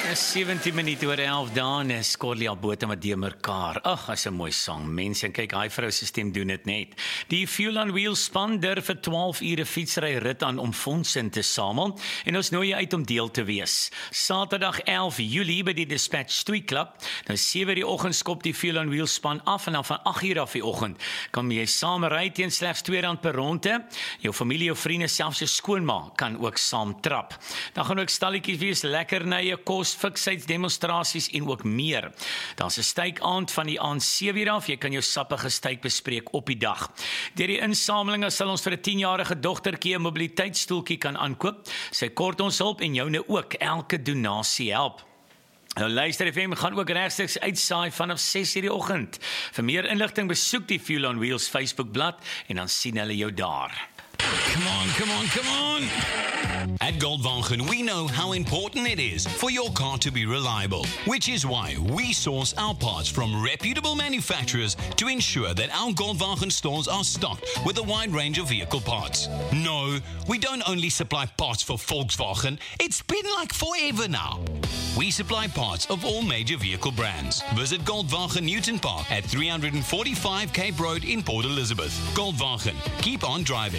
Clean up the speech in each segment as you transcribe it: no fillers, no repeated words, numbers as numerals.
17 minute oor 11 dae is Corlia Botha met die mekaar. Ag, is 'n mooi sang. Mense, kyk, hy vrou se stem doen dit net. Die Fuel on Wheels span durf vir 12 ure fietsry rit aan om fondse in te samel en ons nooi jou uit om deel te wees. Saterdag 11 Julie by die Dispatch Street Club. Nou 7 die oggend skop die Fuel on Wheels span af en dan van 8 uur af die oggend kan jy saam ry teen slegs R2 per ronde. Jou familie, jou vriende, selfs jou skoonma kan ook saam trap. Dan gaan ook stalletjies wees, lekkernye, kos, fiksheiddemonstrasies en ook meer. Daar's 'n steekaand van die aand 7 uur af. Jy kan jou sappige steek bespreek op die dag. Deur die insamelinge sal ons vir 'n 10-jarige dogtertjie 'n mobiliteitsstoeltjie kan aankoop. Sy kort ons hulp en joune ook. Elke donasie help. Nou Luister FM gaan ook regstreeks uitsaai vanaf 6 uur die oggend. Vir meer inligting besoek die Fuel on Wheels Facebookblad en dan sien hulle jou daar. Come on, come on, come on! At Goldwagen, we know how important it is for your car to be reliable, which is why we source our parts from reputable manufacturers to ensure that our Goldwagen stores are stocked with a wide range of vehicle parts. No, we don't only supply parts for Volkswagen, it's been like forever now. We supply parts of all major vehicle brands. Visit Goldwagen Newton Park at 345 Cape Road in Port Elizabeth. Goldwagen, keep on driving.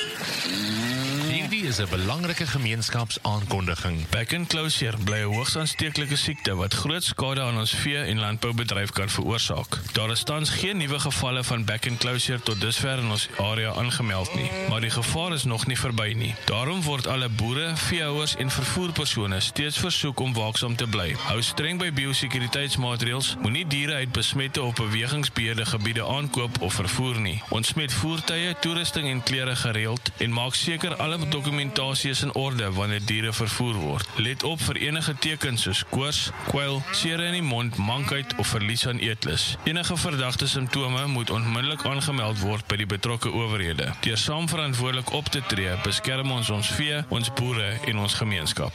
Hierdie is 'n belangrike gemeenskapsaankondiging. Back and closure bly 'n hoogs aansteeklike siekte wat groot skade aan ons vee- en landboubedryf kan veroorsaak. Daar is tans geen nuwe gevalle van back and closure tot dusver in ons area aangemeld nie, maar die gevaar is nog nie verby nie. Daarom word alle boere, veehouers en vervoerpersone steeds versoek om waaksaam te bly. Hou streng by biosekuriteitsmaatreëls, moenie diere uit besmette of bewegingsbeheerde gebiede aankoop of vervoer nie. Ontsmet voertuie, toerusting en klere gereeld en maak seker alle dokumentasie is in orde wanneer diere vervoer word. Let op vir enige tekens soos koors, kwyl, sere in die mond, mankheid of verlies aan eetlus. Enige verdagte simptome moet onmiddellik aangemeld word by die betrokke owerhede. Deur saam verantwoordelik op te tree, beskerm ons vee, ons boere en ons gemeenskap.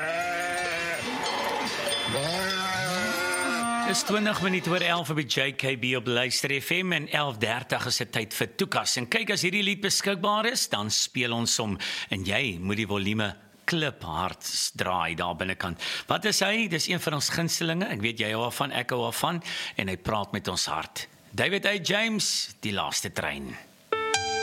Dis 20 minute oor 11 by JKB op Luister FM en 11:30 is dit tyd vir Toekas. En kyk, as hierdie lied beskikbaar is, dan speel ons hom en jy moet die volume kliphard draai daar binnekant. Wat is hy? Dis een van ons gunstelinge. Ek weet jy hou daarvan, ek hou daarvan en hy praat met ons hart. David A. James, Die Laaste Trein.